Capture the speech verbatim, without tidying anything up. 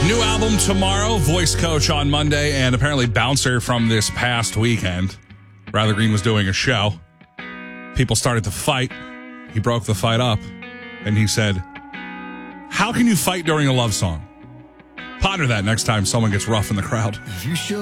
New album tomorrow, Voice Coach on Monday, and apparently Bouncer from this past weekend. Rather Green was doing a show. People started to fight. He broke the fight up, and he said, "How can you fight during a love song?" Ponder that next time someone gets rough in the crowd. You show